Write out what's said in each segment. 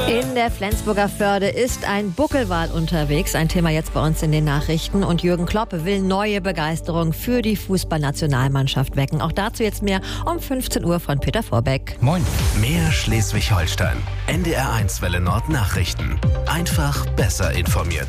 In der Flensburger Förde ist ein Buckelwal unterwegs. Ein Thema jetzt bei uns in den Nachrichten. Und Jürgen Klopp will neue Begeisterung für die Fußballnationalmannschaft wecken. Auch dazu jetzt mehr um 15 Uhr von Peter Vorbeck. Moin. Mehr Schleswig-Holstein. NDR1 Welle Nord Nachrichten. Einfach besser informiert.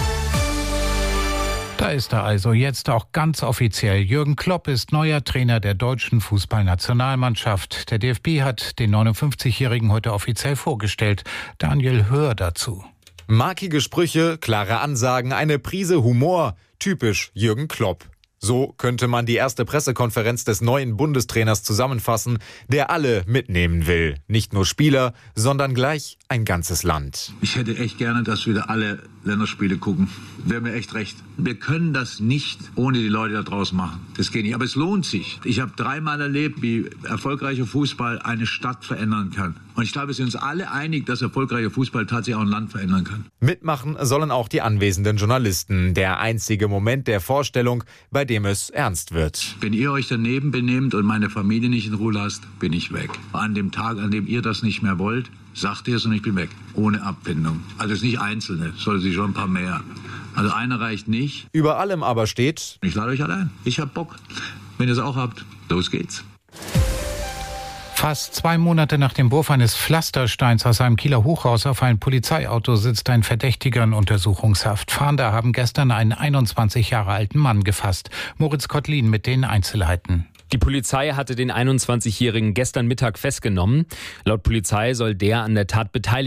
Da ist er also jetzt auch ganz offiziell. Jürgen Klopp ist neuer Trainer der deutschen Fußballnationalmannschaft. Der DFB hat den 59-Jährigen heute offiziell vorgestellt. Daniel Hör dazu. Markige Sprüche, klare Ansagen, eine Prise Humor. Typisch Jürgen Klopp. So könnte man die erste Pressekonferenz des neuen Bundestrainers zusammenfassen, der alle mitnehmen will. Nicht nur Spieler, sondern gleich ein ganzes Land. Ich hätte echt gerne, dass wieder alle Länderspiele gucken. Wäre mir echt recht. Wir können das nicht ohne die Leute da draußen machen. Das geht nicht. Aber es lohnt sich. Ich habe 3-mal erlebt, wie erfolgreicher Fußball eine Stadt verändern kann. Und ich glaube, wir sind uns alle einig, dass erfolgreicher Fußball tatsächlich auch ein Land verändern kann. Mitmachen sollen auch die anwesenden Journalisten. Der einzige Moment der Vorstellung, bei dem es ernst wird. Wenn ihr euch daneben benehmt und meine Familie nicht in Ruhe lasst, bin ich weg. An dem Tag, an dem ihr das nicht mehr wollt, sagt ihr es und ich bin weg. Ohne Abfindung. Also es ist nicht Einzelne, soll sie schon ein paar mehr. Also einer reicht nicht. Über allem aber steht: Ich lade euch alle ein. Ich hab Bock. Wenn ihr es auch habt, los geht's. Fast 2 Monate nach dem Wurf eines Pflastersteins aus einem Kieler Hochhaus auf ein Polizeiauto sitzt ein Verdächtiger in Untersuchungshaft. Fahnder haben gestern einen 21 Jahre alten Mann gefasst. Moritz Kottlin mit den Einzelheiten. Die Polizei hatte den 21-Jährigen gestern Mittag festgenommen. Laut Polizei soll der an der Tat beteiligt